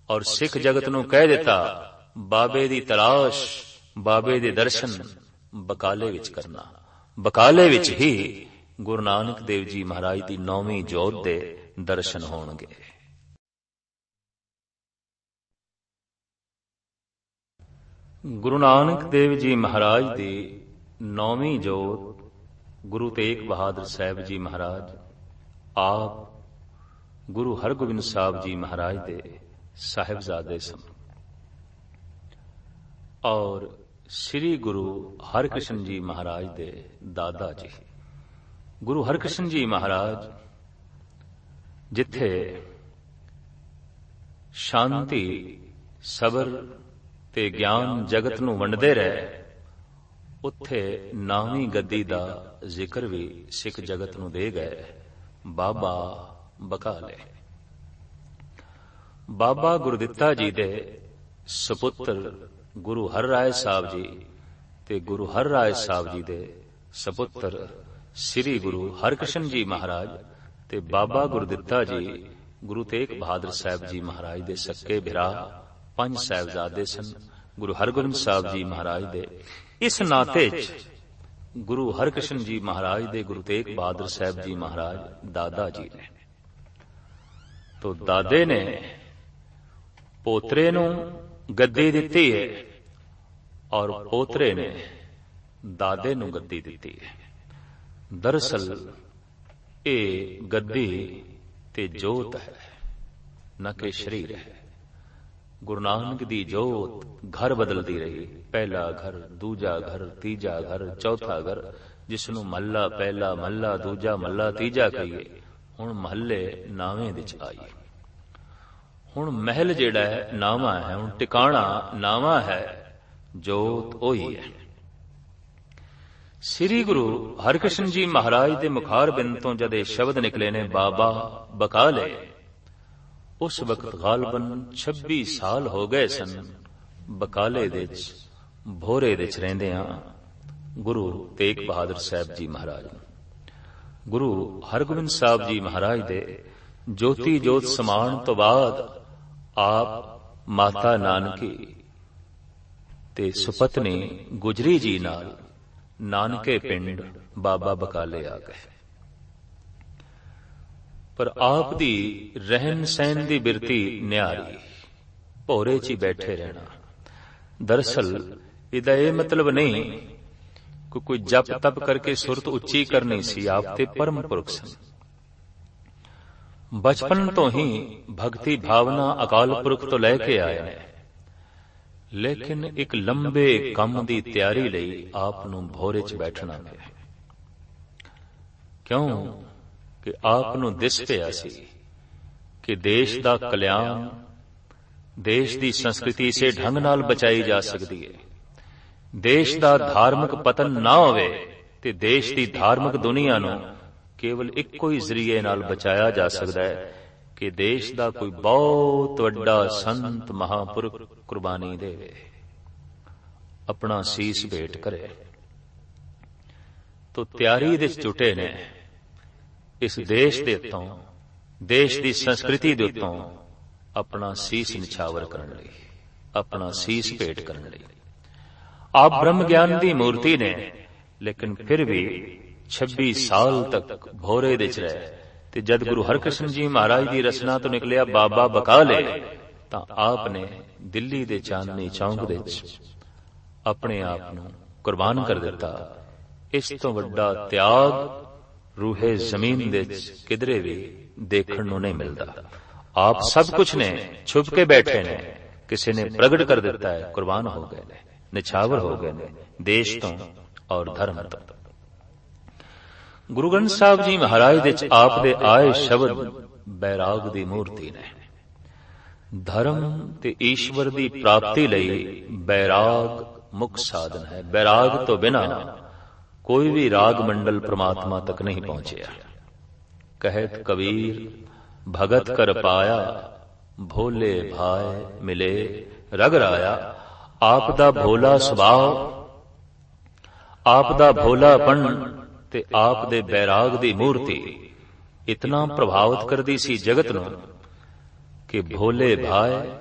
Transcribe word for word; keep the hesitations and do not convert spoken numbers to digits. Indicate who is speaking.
Speaker 1: और सिख जगत नूं कह दिता बाबे दी तलाश, बाबे दे दर्शन बकाले विच करना। बकाले विच ही गुरु नानक देव जी महाराज दी नौवीं जोत दे दर्शन होणगे। गुरु नानक देव जी महाराज दी नौवीं जोत गुरु तेग बहादुर साहब जी महाराज आप गुरु हरगोबिंद साहब जी महाराज दे साहिबजादे सन और श्री गुरु हरकृष्ण जी महाराज दे दादा जी। गुरु हरकृष्ण जी महाराज जिथे शांति सबर ते ज्ञान जगत नूं वंडदे रहे, उत्थे नावीं गद्दी दा जिक्र भी सिख जगत नूं दे गए बाबा बकाले। बाबा गुरदित्ता जी दे सपुत्र गुरु हर राय साहब जी ते गुरु हर राय साहब जी दे सपुत्र श्री गुरु हरकृष्ण जी महाराज ते बाबा गुरदित्ता जी गुरु तेग बहादुर साहब जी महाराज दे सक्के भिरा पंज साहिबजादे सन। गुरु हरगोबिंद साहब जी महाराज दे इस नाते गुरु हरकृष्ण जी महाराज दे गुरु तेग बहादुर साहब जी महाराज दादा जी ने। तो दादे ने पोतरे नूं गद्दी दित्ती है और पोतरे ने दादे नूं गद्दी दित्ती है। दरअसल ये गद्दी ते जोत है, न कि शरीर है। गुरु नानक दी जोत घर बदलती रही, पहला घर, दूजा घर, तीजा घर, चौथा घर, जिसनू महला पहला, महला दूजा, महला तीजा कहिए, हुण महल्ले नावें विच आई। हुण महल जिहड़ा है नावा है, हुण टिकाणा नावा है, जोत ओही है। श्री गुरु हरकृष्ण जी महाराज दे मुखार बिंद तो जद शब्द निकले ने बाबा बकाले, उस वक्त गालबन छब्बी साल हो गए सन बकाले दे भोरे दे रहिंदियां गुरु तेग बहादुर साहब जी महाराज। गुरु हरगोबिंद साहब जी महाराज दे ज्योति जोत समान तो बाद आप माता नानकी ते सुपत्नी गुजरी जी नाल नानके पिंड बाबा बकाले आ गए। पर आप दी रहन सहन दी बिरती न्यारी, भोरे च ही बैठे रहना। दरअसल इदा यह मतलब नहीं कि कोई जप तप करके सुरत उच्ची करनी सी, आप ते परम पुरख सन। बचपन तो ही भक्ति भावना अकाल पुरख तो लैके आए ने, लेकिन एक लंबे कम दी तैयारी लई आप नूं भोरे च बैठना पिया। क्यों कि आप नूं दिस पिया सी कि देश दा कल्याण, देश दी संस्कृति से ढंग नाल बचाई जा सकती है। देश दा धार्मिक पतन ना होवे ते देश दी धार्मिक दुनिया नूं केवल इक्को ही जरिए नाल बचाया जा सकता है कि देश दा कोई बहुत वड्डा संत महापुरख कुर्बानी देवे, अपना सीस भेंट करे। तो तैयारी दे जुटे ने इस देश दे उत्तों, देश दी संस्कृति दे उत्तों अपना सीस निछावर करने लई, अपना सीस भेंट करने लई। आप ब्रह्म ज्ञान दी मूर्ति ने, लेकिन फिर भी छब्बी साल तक भोरे दे च रहे। ते जद गुरु हरकृष्ण जी महाराज दी रचना तो निकलिया बाबा बकाले, तां आपने दिल्ली दे चांदनी चौक दे अपने आप नूं कुर्बान कर दिता। इस तो वड्डा त्याग रूहे जमीन दे किधरे भी देखण नूं नहीं मिलता। आप सब कुछ ने छुप के बैठे ने, किसी ने प्रगट कर दिता है, कुर्बान हो गए ने, निछावर हो गए ने देश तो और धर्म तो। गुरु ग्रंथ साहब जी महाराज दे आप दे आए शब्द बैराग दी मूर्ति ने। धर्म ते ईश्वर दी प्राप्ति लई बैराग मुख साधन है। बैराग तो बिना कोई भी राग मंडल परमात्मा तक नहीं पहुंचया। कहत कबीर भगत कर पाया, भोले भाई मिले रग राया। आप दा भोला सुभाव, आप दा भोलापन ते आप दे बैराग दी मूर्ति इतना प्रभावित करदी सी जगत नूं कि भोले भाई